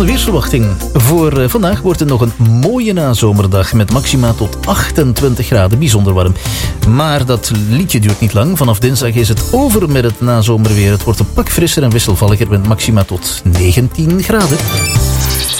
weersverwachting. Voor vandaag wordt het nog een mooie nazomerdag met maxima tot 28 graden, bijzonder warm. Maar dat liedje duurt niet lang. Vanaf dinsdag is het over met het nazomerweer. Het wordt een pak frisser en wisselvalliger met maxima tot 19 graden.